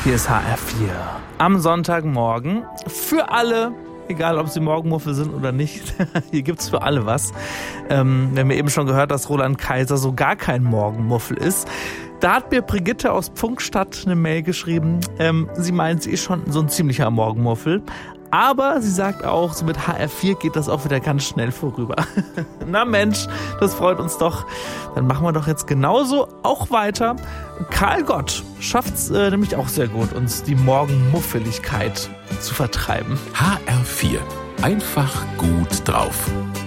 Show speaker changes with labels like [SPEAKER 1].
[SPEAKER 1] Hier ist HR4 am Sonntagmorgen für alle, egal ob sie Morgenmuffel sind oder nicht. Hier gibt's für alle was. Wir haben ja eben schon gehört, dass Roland Kaiser so gar kein Morgenmuffel ist. Da hat mir Brigitte aus Pfungstadt eine Mail geschrieben. Sie meint, sie ist schon so ein ziemlicher Morgenmuffel. Aber sie sagt auch, so mit HR4 geht das auch wieder ganz schnell vorüber. Na Mensch, das freut uns doch. Dann machen wir doch jetzt genauso auch weiter. Karl Gott schafft's nämlich auch sehr gut, uns die Morgenmuffeligkeit zu vertreiben.
[SPEAKER 2] HR4. Einfach gut drauf.